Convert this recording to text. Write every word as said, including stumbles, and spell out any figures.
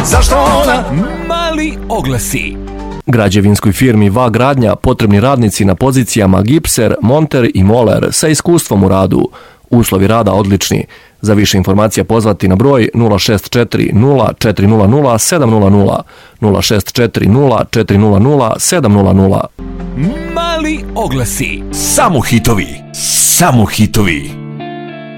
Zašto ona? Mali oglasi. Građevinskoj firmi V A Gradnja potrebni radnici na pozicijama gipser, monter i moler sa iskustvom u radu. Uslovi rada odlični. Za više informacija pozvati na broj nula šest četiri nula četiri nula nula sedam nula nula, nula šest četiri nula četiri nula nula sedam nula nula. Mali oglasi. Samo hitovi. Samo hitovi.